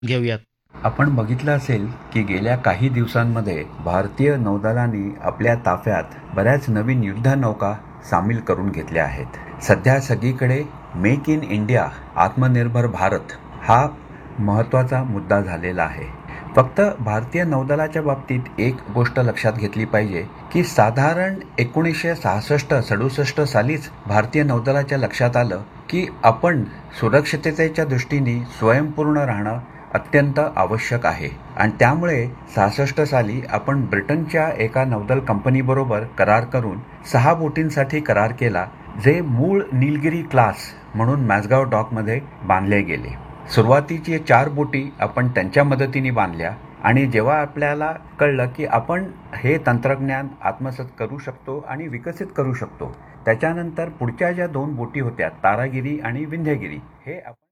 घेऊयात. आपण बघितलं असेल की गेल्या काही दिवसांमध्ये भारतीय नौदलाने आपल्या ताफ्यात बऱ्याच नवीन युद्धनौका सामील करून घेतल्या आहेत. सध्या सगळीकडे मेक इन इंडिया, आत्मनिर्भर भारत हा महत्त्वाचा मुद्दा झालेला आहे. फक्त भारतीय नौदलाच्या बाबतीत एक गोष्ट लक्षात घेतली पाहिजे की साधारण 1966-67 सालीच भारतीय नौदलाच्या लक्षात आलं की आपण सुरक्षिततेच्या दृष्टीने स्वयंपूर्ण राहणं अत्यंत आवश्यक आहे आणि त्यामुळे 66 साली आपण ब्रिटनच्या एका नौदल कंपनीबरोबर करार करून 6 बोटींसाठी करार केला, जे मूळ नीलगिरी क्लास म्हणून माझगाव डॉकमध्ये बांधले गेले. सुरुवातीची 4 बोटी आपण त्यांच्या मदतीने बांधल्या आणि जेव्हा आपल्याला कळलं की आपण हे तंत्रज्ञान आत्मसात करू शकतो आणि विकसित करू शकतो, त्याच्यानंतर पुढच्या ज्या 2 बोटी होत्या, तारागिरी आणि विंध्यगिरी, हे आपण